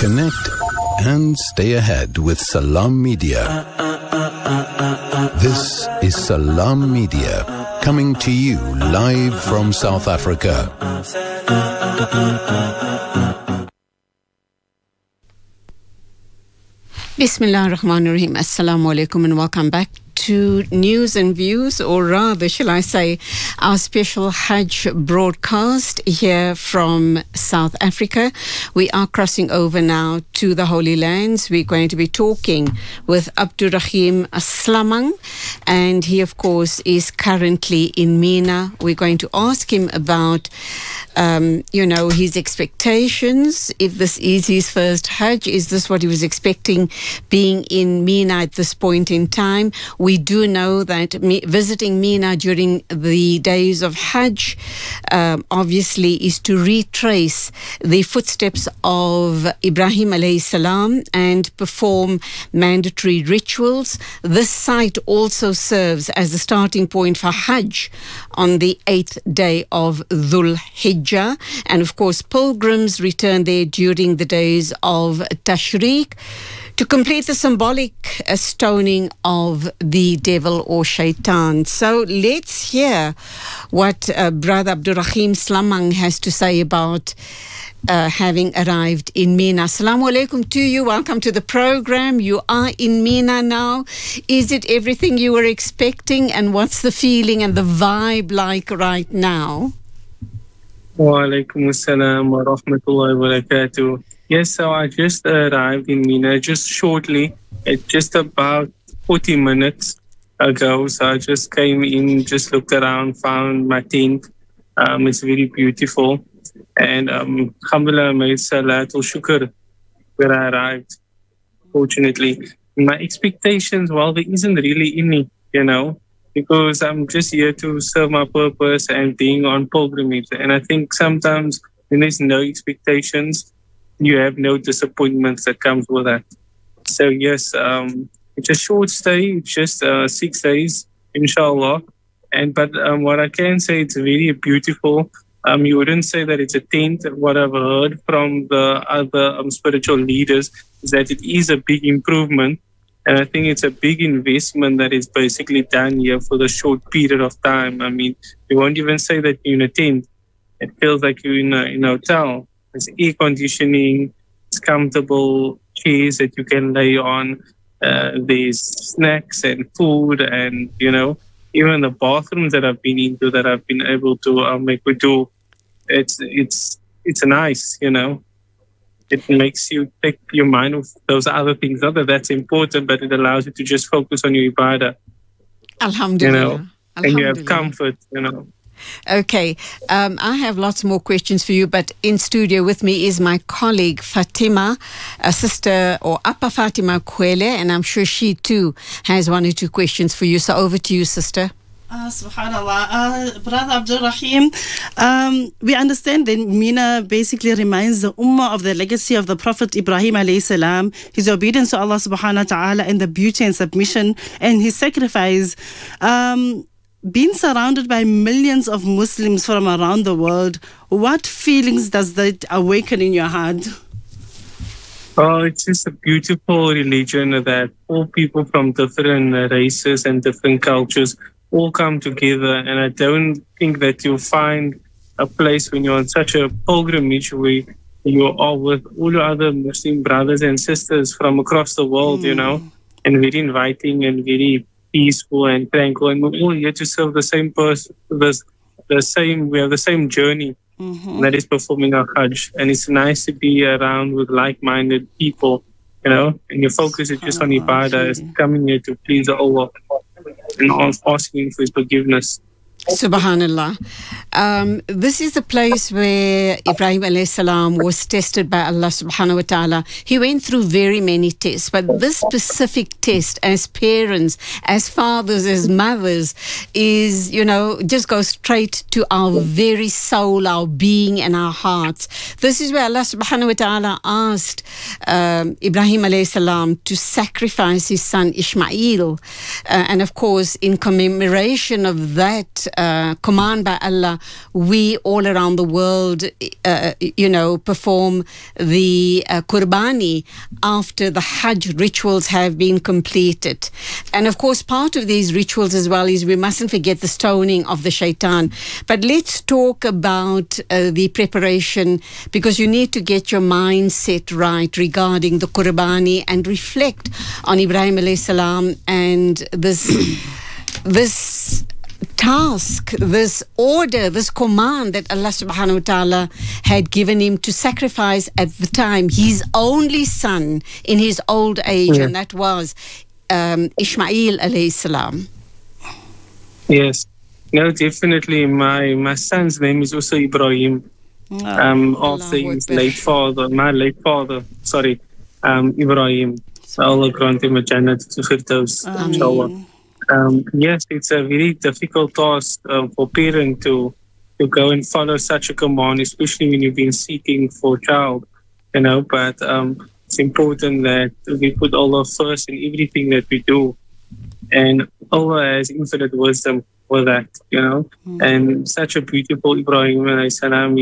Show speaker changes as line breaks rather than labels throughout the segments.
Connect and stay ahead with Salam Media. This is Salam Media, coming to you live from South Africa.
Bismillah ar-Rahman ar-Rahim. Assalamu alaikum and welcome back to News and Views, or rather, shall I say, our special Hajj broadcast here from South Africa. We are crossing over now to the Holy Lands. We're going to be talking with Abdurrahim Slamang, and he, of course, is currently in Mina. We're going to ask him about his expectations. If this is his first Hajj, is this what he was expecting being in Mina at this point in time? We do know that visiting Mina during the days of Hajj obviously is to retrace the footsteps of Ibrahim alayhi salam and perform mandatory rituals. This site also serves as the starting point for Hajj on the 8th day of Dhul Hijjah. And of course, pilgrims return there during the days of Tashriq to complete the symbolic stoning of the devil or shaitan. So let's hear what Brother Abdurrahim Slamang has to say about having arrived in Mina. Assalamu alaikum to you. Welcome to the program. You are in Mina now. Is it everything you were expecting, and what's the feeling and the vibe like right now?
Wa alaikum assalam wa rahmatullahi wa barakatuh. Yes, so I just arrived in Mina just shortly, just about 40 minutes ago. So I just came in, just looked around, found my tent. It's very beautiful. And alhamdulillah, made salatul shukr where I arrived, fortunately. My expectations, well, there isn't really any, because I'm just here to serve my purpose and being on pilgrimage. And I think sometimes when there's no expectations, you have no disappointments that comes with that. So yes, it's a short stay. It's just 6 days, inshallah. But what I can say, it's very beautiful. You wouldn't say that it's a tent. What I've heard from the other spiritual leaders is that it is a big improvement. And I think it's a big investment that is basically done here for the short period of time. I mean, you won't even say that you're in a tent. It feels like you're in a hotel. There's air conditioning, it's comfortable chairs that you can lay on. There's snacks and food, and even the bathrooms that I've been into that I've been able to make wudu. It's nice, It makes you take your mind off those other things. Not that that's important, but it allows you to just focus on your ibadah.
Alhamdulillah.
And you have comfort,
Okay, I have lots more questions for you, but in studio with me is my colleague Fatima, a sister or Appa Fatima Kwele, and I'm sure she too has one or two questions for you. So over to you, sister.
Subhanallah. Brother Abdurrahim, we understand that Mina basically reminds the Ummah of the legacy of the Prophet Ibrahim alayhi salam, his obedience to Allah subhanahu wa ta'ala, and the beauty and submission and his sacrifice. Being surrounded by millions of Muslims from around the world, what feelings does that awaken in your heart?
Oh, it's just a beautiful religion that all people from different races and different cultures all come together. And I don't think that you'll find a place when you're on such a pilgrimage where you are with all your other Muslim brothers and sisters from across the world, and very inviting and very peaceful and tranquil, and we're all here to serve the same person. We have the same journey, that is performing our Hajj. And it's nice to be around with like-minded people, and your focus is just on ibadah, is coming here to please Allah and asking for His forgiveness.
Subhanallah. This is the place where Ibrahim alayhi salam was tested by Allah subhanahu wa ta'ala. He went through very many tests, but this specific test as parents, as fathers, as mothers is, just goes straight to our very soul, our being and our hearts. This is where Allah subhanahu wa ta'ala asked Ibrahim alayhi salam to sacrifice his son Ishmael. And of course, in commemoration of that command by Allah, we all around the world, perform the Qurbani after the Hajj rituals have been completed. And of course, part of these rituals as well is we mustn't forget the stoning of the shaitan. But let's talk about the preparation, because you need to get your mindset right regarding the Qurbani and reflect on Ibrahim alayhi salam and this task, this order, this command that Allah subhanahu wa ta'ala had given him to sacrifice at the time his only son in his old age, and that was Ishmael alayhi salam.
Yes. No, definitely. My son's name is also Ibrahim. After his late father, Ibrahim. Allah grant him a Jannat to Firdaus, inshallah. Yes, it's a very difficult task for parents to go and follow such a command, especially when you've been seeking for a child, but it's important that we put Allah first in everything that we do. And Allah has infinite wisdom for that, and such a beautiful Ibrahim alayhi salam.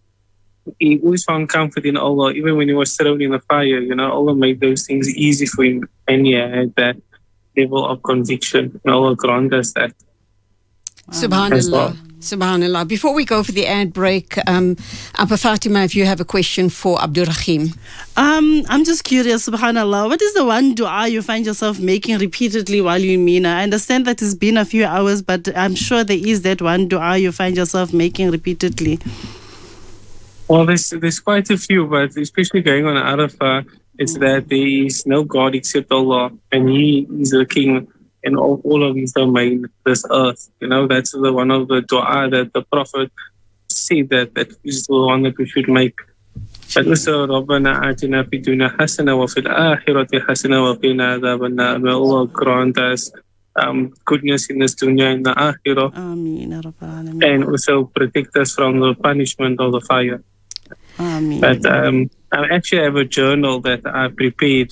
He always found comfort in Allah, even when he was thrown in the fire. Allah made those things easy for him, and he had that level of conviction. And Allah grant us that.
Subhanallah. Subhanallah. Before we go for the ad break, Abba Fatima, if you have a question for Abdul Rahim.
I'm just curious, subhanallah, what is the one dua you find yourself making repeatedly while you're in Mina? I understand that it's been a few hours, but I'm sure there is that one dua you find yourself making repeatedly.
Well, there's quite a few, but especially going on Arafah, it's that there is no God except Allah, and He is the King in all of His domain, this earth. That's one of the dua that the Prophet said that is the one that we should make. But also, رَبَّنَا آتِنَا فِي الدُّنْيَا حَسَنَةً وَفِي الْآخِرَةِ حَسَنَةً وَقِنَا عَذَابَ النَّارِ. May Allah grant us goodness in this dunya and the akhirah, and also protect us from the punishment of the fire.
Ameen.
But I actually have a journal that I prepared.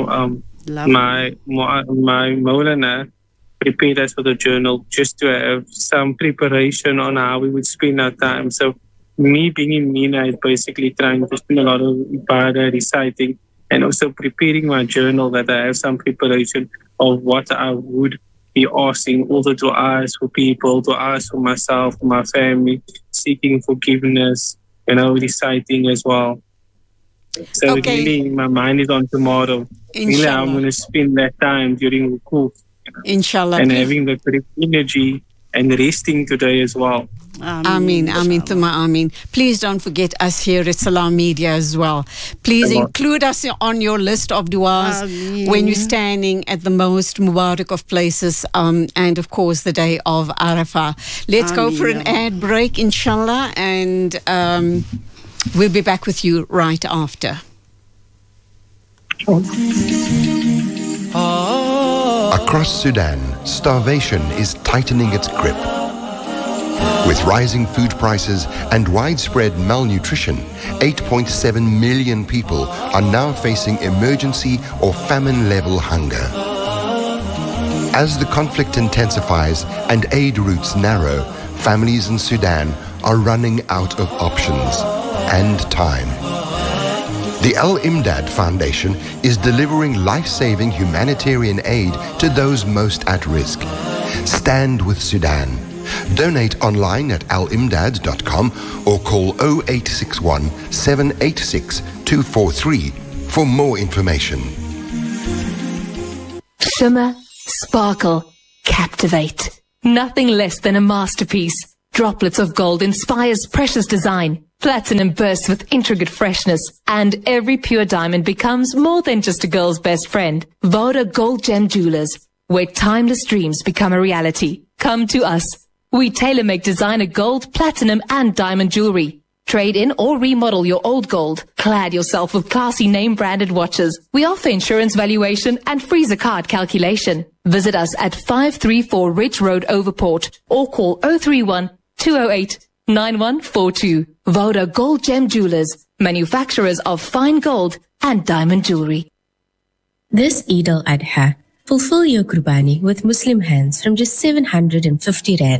My Maulana prepared us for the journal just to have some preparation on how we would spend our time. So me being in Mina is basically trying to spend a lot of ibadah, reciting, and also preparing my journal, that I have some preparation of what I would be asking, all the du'as for people, du'as for myself, for my family, seeking forgiveness, reciting as well. So really, my mind is on tomorrow. Really, I'm going to spend that time during Wukuf.
Inshallah.
And having the correct energy and resting today as well.
Ameen, Ameen, Thumma Ameen. Please don't forget us here at Salam Media as well. Please include us on your list of du'as when you're standing at the most Mubarak of places, and of course the day of Arafah. Let's go for an ad break, inshallah, and we'll be back with you right after.
Across Sudan, starvation is tightening its grip. With rising food prices and widespread malnutrition, 8.7 million people are now facing emergency or famine-level hunger. As the conflict intensifies and aid routes narrow, families in Sudan are running out of options and time. The Al-Imdad Foundation is delivering life-saving humanitarian aid to those most at risk. Stand with Sudan. Donate online at alimdad.com or call 0861 786 243 for more information.
Shimmer, sparkle, captivate. Nothing less than a masterpiece. Droplets of gold inspires precious design. Platinum bursts with intricate freshness, and every pure diamond becomes more than just a girl's best friend. Voda Gold Gem Jewelers, where timeless dreams become a reality. Come to us. We tailor-make designer gold, platinum, and diamond jewelry. Trade in or remodel your old gold. Clad yourself with classy name-branded watches. We offer insurance valuation and free zakat calculation. Visit us at 534 Ridge Road, Overport, or call 031 208 9142. Voda Gold Gem Jewelers, manufacturers of fine gold and diamond jewelry.
This Eid al-Adha, fulfill your Qurbani with Muslim hands from just 750 Rand.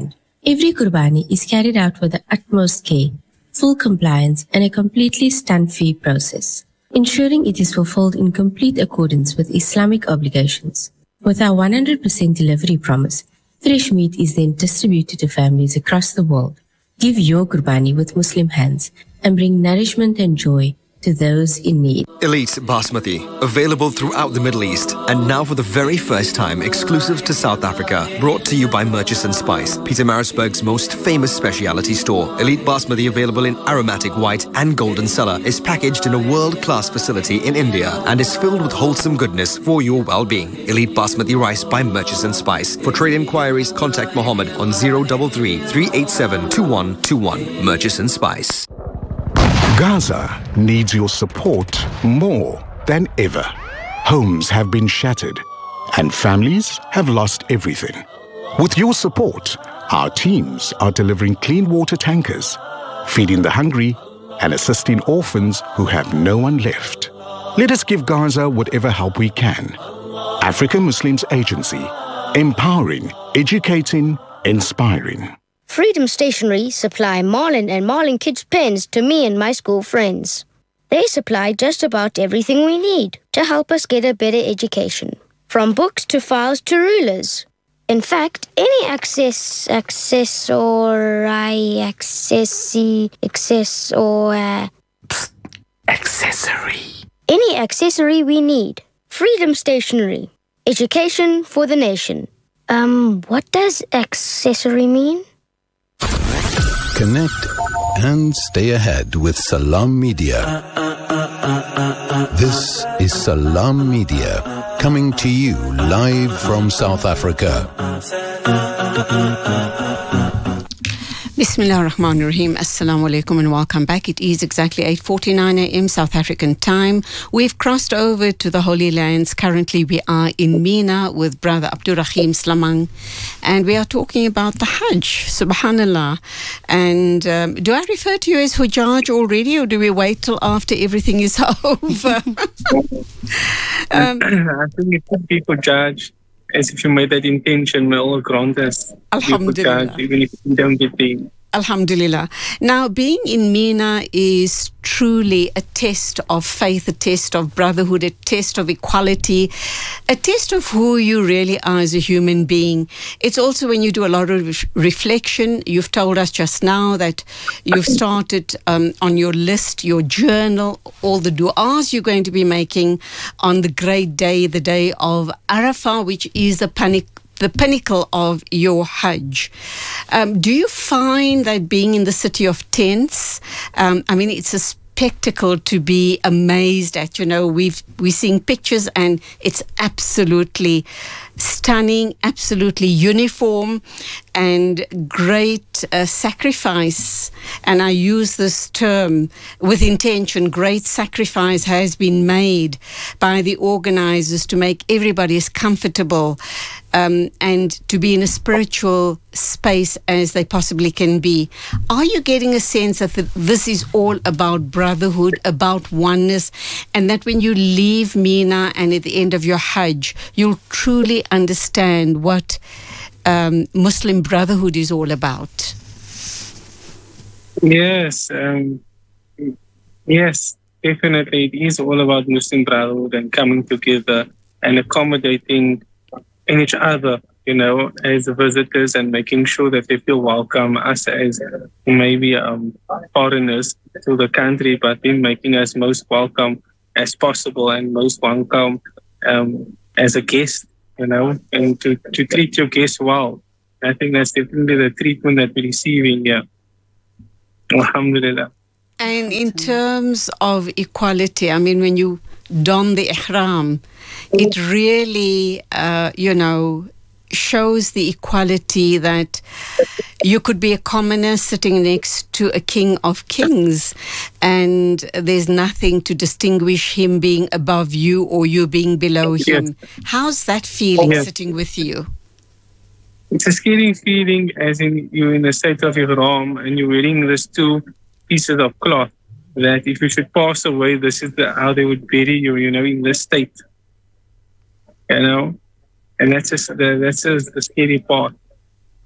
Every Qurbani is carried out with the utmost care, full compliance, and a completely stunt-free process, ensuring it is fulfilled in complete accordance with Islamic obligations. With our 100% delivery promise, fresh meat is then distributed to families across the world. Give your Qurbani with Muslim hands and bring nourishment and joy to those in need.
Elite Basmati, available throughout the Middle East and now for the very first time exclusive to South Africa. Brought to you by Murchison Spice, Pietermaritzburg's most famous specialty store. Elite Basmati, available in aromatic white and golden cellar, is packaged in a world-class facility in India and is filled with wholesome goodness for your well-being. Elite Basmati rice by Murchison Spice. For trade inquiries, contact Mohammed on 033 387 2121. Murchison Spice.
Gaza needs your support more than ever. Homes have been shattered and families have lost everything. With your support, our teams are delivering clean water tankers, feeding the hungry and assisting orphans who have no one left. Let us give Gaza whatever help we can. African Muslims Agency, empowering, educating, inspiring.
Freedom Stationery supply Marlin and Marlin Kids pens to me and my school friends. They supply just about everything we need to help us get a better education, from books to files to rulers. In fact, any any accessory we need. Freedom Stationery. Education for the nation. What does accessory mean?
Connect and stay ahead with Salam Media. This is Salam Media, coming to you live from South Africa.
Bismillah ar-Rahman ar-Rahim. Assalamu alaikum and welcome back. It is exactly 8:49 a.m. South African time. We've crossed over to the Holy Lands. Currently we are in Mina with Brother Abdul Rahim Slamang, and we are talking about the Hajj, subhanallah. And do I refer to you as Hujjaj already, or do we wait till after everything is over?
I think it could be Hujjaj, as if you made that intention, may Allah grant us.
Alhamdulillah.
Even if you don't get the...
Alhamdulillah. Now, being in Mina is truly a test of faith, a test of brotherhood, a test of equality, a test of who you really are as a human being. It's also when you do a lot of reflection. You've told us just now that you've started on your list, your journal, all the du'as you're going to be making on the great day, the day of Arafah, which is the pinnacle of your Hajj. Do you find that being in the city of tents, it's a spectacle to be amazed at? You know, we're seeing pictures and it's absolutely stunning, absolutely uniform, and great sacrifice. And I use this term with intention. Great sacrifice has been made by the organizers to make everybody as comfortable and to be in a spiritual space as they possibly can be. Are you getting a sense that this is all about brotherhood, about oneness, and that when you leave Mina and at the end of your Hajj, you'll truly understand what Muslim brotherhood is all about?
Yes, yes, definitely. It is all about Muslim brotherhood and coming together and accommodating each other, you know, as visitors, and making sure that they feel welcome, us as maybe foreigners to the country, but then making us most welcome as possible and most welcome as a guest, you know, and to treat your guests well. I think that's definitely the treatment that we're receiving here. Alhamdulillah.
And in terms of equality, I mean, when you don the ihram, it really, shows the equality that you could be a commoner sitting next to a king of kings, and there's nothing to distinguish him being above you or you being below him. Yes. How's that feeling sitting with you?
It's a scary feeling, as in you're in a state of ihram and you're wearing these two pieces of cloth, that if you should pass away, this is how they would bury you, you know, in this state. You know? And that's just the scary part.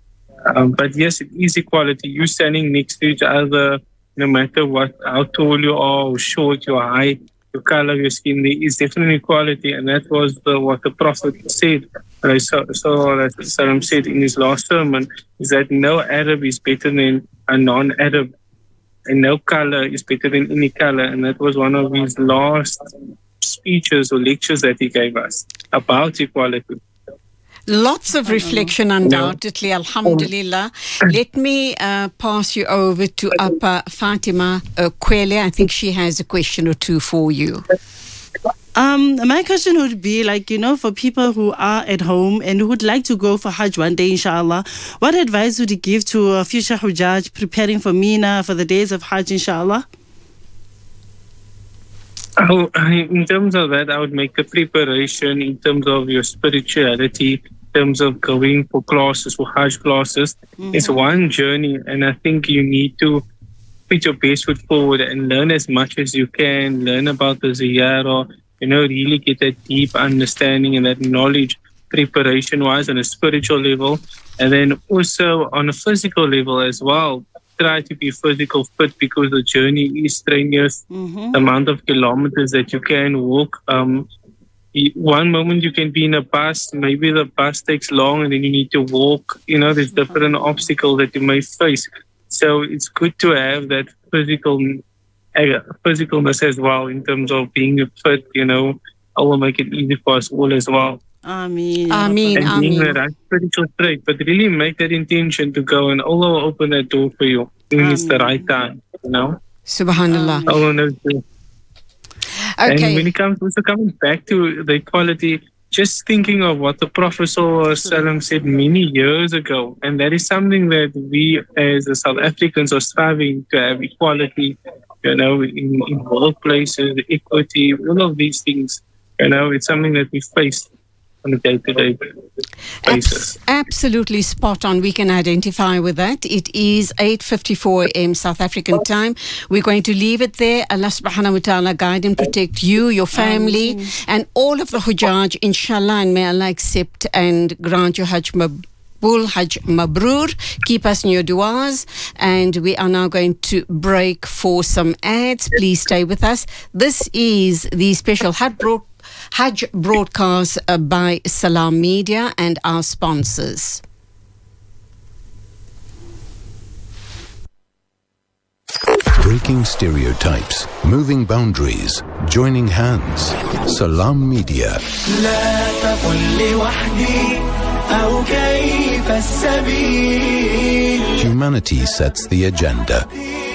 But yes, it is equality. You standing next to each other, no matter how tall you are, or short, your height, your color, your skin, there is definitely equality. And that was what the Prophet said. Salam said in his last sermon, is that no Arab is better than a non-Arab, and no color is better than any color. And that was one of his last speeches or lectures that he gave us about equality.
Lots of reflection, undoubtedly. Alhamdulillah. Let me pass you over to Appa Fatima Kwele. I think she has a question or two for you.
My question would be, for people who are at home and who would like to go for Hajj one day, inshallah, what advice would you give to a future Hujjaj preparing for Mina for the days of Hajj, inshallah?
In terms of that, I would make a preparation in terms of your spirituality, in terms of going for classes, for Hajj classes. It's one journey, and I think you need to put your best foot forward and learn as much as you can, learn about the ziyarah, really get that deep understanding and that knowledge preparation-wise on a spiritual level. And then also on a physical level as well, try to be physical fit because the journey is strenuous. The amount of kilometers that you can walk. One moment you can be in a bus, maybe the bus takes long and then you need to walk. There's different obstacles that you may face. So it's good to have that physicalness as well in terms of being fit. I will make it easy for us all as well.
Ameen.
Ameen.
And being the right spiritual trait, but really make that intention to go, and Allah will open that door for you when it's the right time.
Subhanallah.
Allah knows you.
Okay.
And when it comes also coming back to the equality, just thinking of what the Prophet ﷺ said many years ago, and that is something that we as the South Africans are striving to have equality, in workplaces, equity, all of these things. It's something that we face on a day-to-day basis.
Absolutely spot on. We can identify with that. It is 8:54 a.m. South African time. We're going to leave it there. Allah subhanahu wa ta'ala guide and protect you, your family, and all of the Hujjaj, inshallah, and may Allah accept and grant your Hajj Hajj Mabrur. Keep us in your du'as. And we are now going to break for some ads. Please stay with us. This is the special Hajj broadcast by Salam Media and our sponsors.
Breaking stereotypes, moving boundaries, joining hands. Salam Media. Humanity sets the agenda.